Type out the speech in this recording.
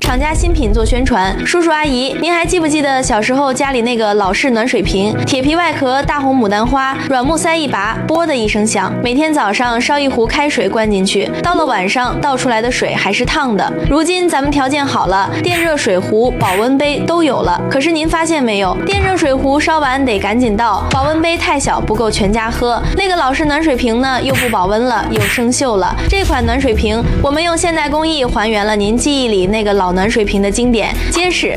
厂家新品做宣传。叔叔阿姨，您还记不记得小时候家里那个老式暖水瓶，铁皮外壳，大红牡丹花，软木塞一拔，啵的一声响。每天早上烧一壶开水灌进去，到了晚上倒出来的水还是烫的。如今咱们条件好了，电热水壶、保温杯都有了。可是您发现没有，电热水壶烧完得赶紧倒，保温杯太小不够全家喝。那个老式暖水瓶呢，又不保温了，又生锈了。这款暖水瓶，我们用现代工艺还原了您记忆里那个老暖水瓶的经典，结实、